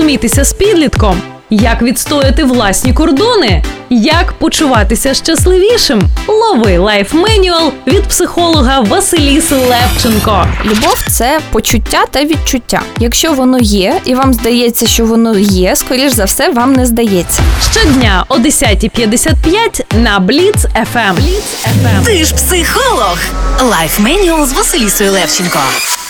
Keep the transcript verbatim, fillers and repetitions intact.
порозумітися з підлітком, як відстояти власні кордони, як почуватися щасливішим. Лови лайф-менюал від психолога Василіси Левченко. Любов – це почуття та відчуття. Якщо воно є, і вам здається, що воно є, скоріш за все, вам не здається. Щодня о десята п'ятдесят п'ять на Бліц еф ем. Ти ж психолог. Лайф-менюал з Василісою Левченко.